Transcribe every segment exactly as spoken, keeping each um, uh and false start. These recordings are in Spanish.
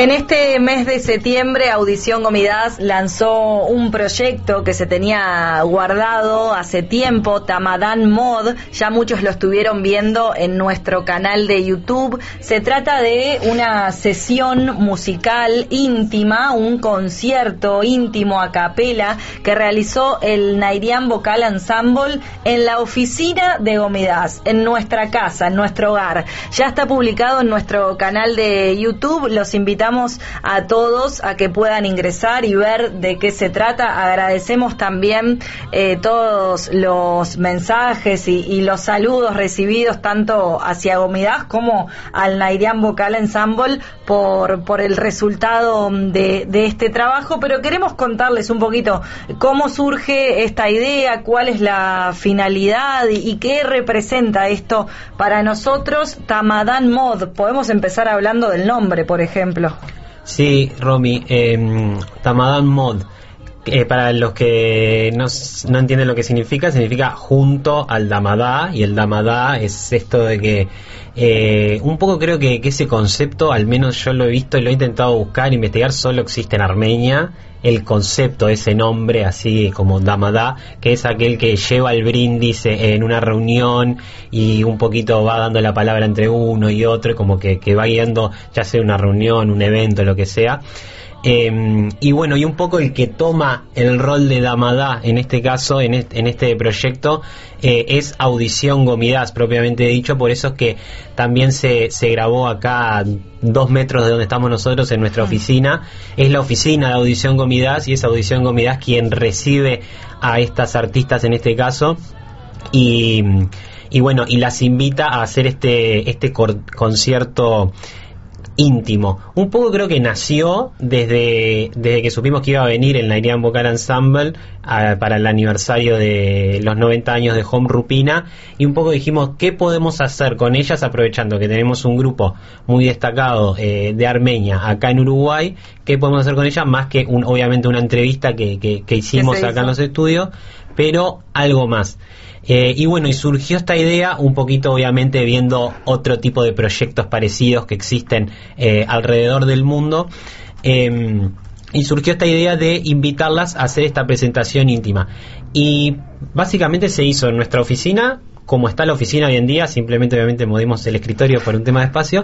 En este mes de septiembre, Audición Gomidas lanzó un proyecto que se tenía guardado hace tiempo, Tamadán Mod. Ya muchos lo estuvieron viendo en nuestro canal de YouTube. Se trata de una sesión musical íntima, un concierto íntimo a capela que realizó el Nairian Vocal Ensemble en la oficina de Gomidas, en nuestra casa, en nuestro hogar. Ya está publicado en nuestro canal de YouTube. Los invitamos a todos a que puedan ingresar y ver de qué se trata. Agradecemos también eh, todos los mensajes y, y los saludos recibidos tanto hacia Gomidas como al Nairian Vocal Ensemble por, por el resultado de, de este trabajo, pero queremos contarles un poquito cómo surge esta idea, cuál es la finalidad y, y qué representa esto para nosotros. Tamadán Mod, podemos empezar hablando del nombre, por ejemplo. Sí, Romy, eh, Tamadán Mod, eh, para los que no, no entienden lo que significa, significa junto al Damadá, y el Damadá es esto de que eh, un poco creo que, que ese concepto, al menos yo lo he visto y lo he intentado buscar, investigar, solo existe en Armenia. El concepto, ese nombre así como Damadá, que es aquel que lleva el brindis en una reunión y un poquito va dando la palabra entre uno y otro, como que, que va guiando ya sea una reunión, un evento, lo que sea. Eh, y bueno, y un poco el que toma el rol de Damadá en este caso, en este, en este proyecto, eh, es Audición Gomidas, propiamente dicho. Por eso es que también se, se grabó acá a dos metros de donde estamos nosotros, en nuestra oficina. Es la oficina de Audición Gomidas y es Audición Gomidas quien recibe a estas artistas en este caso, y, y bueno, y las invita a hacer este, este cor- concierto íntimo. Un poco creo que nació desde, desde que supimos que iba a venir el Nairian Vocal Ensemble a, para el aniversario de los noventa años de Home Rupina, y un poco dijimos qué podemos hacer con ellas, aprovechando que tenemos un grupo muy destacado eh, de Armenia acá en Uruguay. ¿Qué podemos hacer con ellas? Más que un, obviamente una entrevista que, que, que hicimos acá en los estudios, pero algo más. Eh, y bueno, y surgió esta idea un poquito obviamente viendo otro tipo de proyectos parecidos que existen eh, alrededor del mundo, eh, y surgió esta idea de invitarlas a hacer esta presentación íntima, y básicamente se hizo en nuestra oficina, como está la oficina hoy en día. Simplemente obviamente movimos el escritorio por un tema de espacio,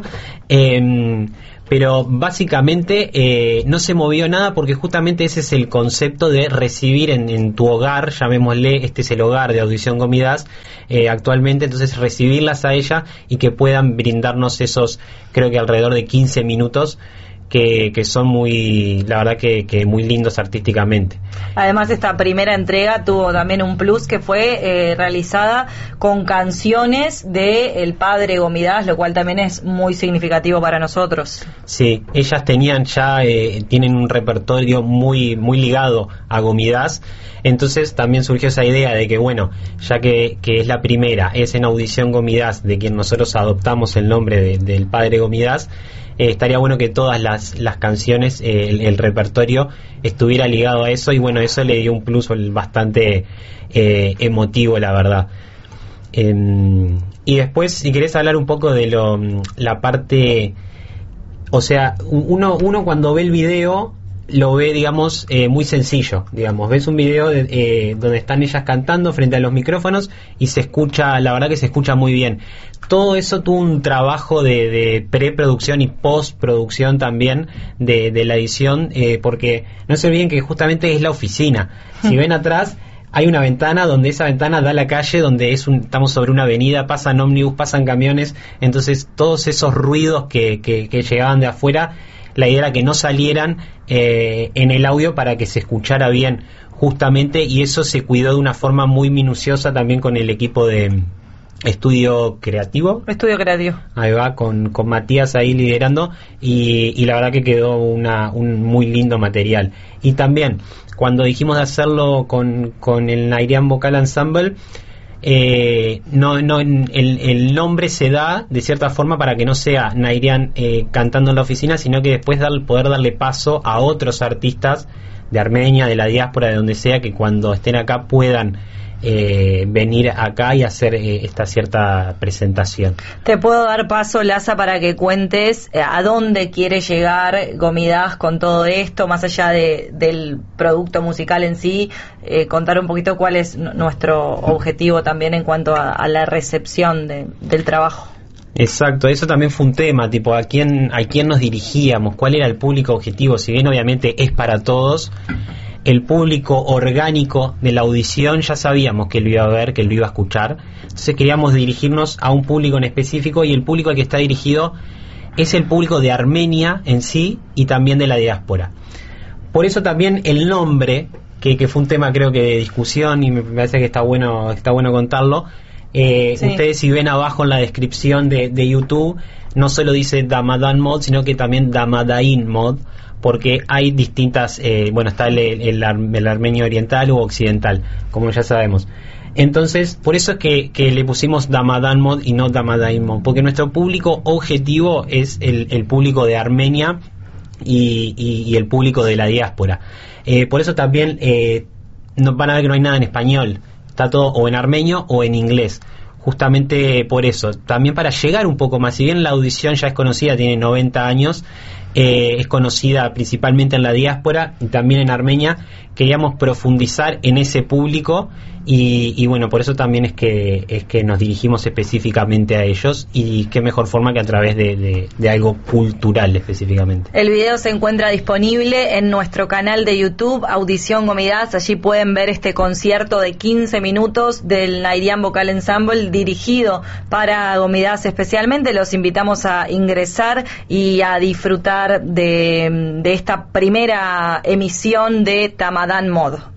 eh, pero básicamente eh, no se movió nada, porque justamente ese es el concepto de recibir en, en tu hogar, llamémosle, este es el hogar de Audición Gomidas eh, actualmente. Entonces recibirlas a ella y que puedan brindarnos esos, creo que alrededor de quince minutos, que, que son muy, la verdad que, que muy lindos artísticamente. Además, esta primera entrega tuvo también un plus, que fue eh, realizada con canciones de el padre Gomidas, lo cual también es muy significativo para nosotros. Sí, ellas tenían ya, eh, tienen un repertorio muy, muy ligado a Gomidas. Entonces también surgió esa idea de que, bueno, ya que, que es la primera, es en Audición Gomidas, de quien nosotros adoptamos el nombre de, del padre Gomidas, eh, estaría bueno que todas las, las canciones, eh, el, el repertorio estuviera ligado a eso, y bueno, eso le dio un plus bastante eh, emotivo, la verdad. Eh, y después, si querés hablar un poco de lo, la parte, o sea, uno, uno cuando ve el video lo ve, digamos, eh, muy sencillo, digamos, ves un video de, eh, donde están ellas cantando frente a los micrófonos y se escucha, la verdad que se escucha muy bien. Todo eso tuvo un trabajo de, de preproducción y postproducción también de, de la edición, eh, porque no se olviden que justamente es la oficina. Si ven atrás, hay una ventana donde esa ventana da a la calle, donde es un, estamos sobre una avenida, pasan ómnibus, pasan camiones. Entonces todos esos ruidos que, que, que llegaban de afuera, la idea era que no salieran eh, en el audio para que se escuchara bien justamente, y eso se cuidó de una forma muy minuciosa también con el equipo de Estudio Creativo. Estudio Creativo. Ahí va, con, con Matías ahí liderando, y, y la verdad que quedó una, un muy lindo material. Y también, cuando dijimos de hacerlo con, con el Nairian Vocal Ensemble, Eh, no, no, el, el nombre se da de cierta forma para que no sea Nairian eh, cantando en la oficina, sino que después dar, poder darle paso a otros artistas de Armenia, de la diáspora, de donde sea, que cuando estén acá puedan eh, venir acá y hacer eh, esta cierta presentación. Te puedo dar paso, Laza, para que cuentes eh, a dónde quiere llegar Gomidas con todo esto, más allá de, del producto musical en sí, eh, contar un poquito cuál es n- nuestro objetivo también en cuanto a, a la recepción de, del trabajo. Exacto, eso también fue un tema, tipo a quién, a quién nos dirigíamos, cuál era el público objetivo, si bien obviamente es para todos, el público orgánico de la audición ya sabíamos que lo iba a ver, que lo iba a escuchar, entonces queríamos dirigirnos a un público en específico y el público al que está dirigido es el público de Armenia en sí y también de la diáspora. Por eso también el nombre, que, que fue un tema creo que de discusión y me parece que está bueno, está bueno contarlo. Eh, sí. Ustedes si ven abajo en la descripción de, de YouTube no solo dice Damadan Mod, sino que también Damadain Mod, porque hay distintas, eh, bueno, está el, el, el armenio oriental u occidental, como ya sabemos. Entonces, por eso es que, que le pusimos Damadan Mod y no Damadain Mod, porque nuestro público objetivo es el, el público de Armenia y, y, y el público de la diáspora. Eh, por eso también eh, no, van a ver que no hay nada en español. Está todo o en armenio o en inglés, justamente por eso, también para llegar un poco más, si bien la audición ya es conocida, tiene noventa años, eh, es conocida principalmente en la diáspora y también en Armenia, queríamos profundizar en ese público y, y bueno, por eso también es que es que nos dirigimos específicamente a ellos y qué mejor forma que a través de, de, de algo cultural específicamente. El video se encuentra disponible en nuestro canal de YouTube, Audición Gomidas, allí pueden ver este concierto de quince minutos del Nairian Vocal Ensemble dirigido para Gomidas especialmente. Los invitamos a ingresar y a disfrutar de, de esta primera emisión de Tamadan Mod.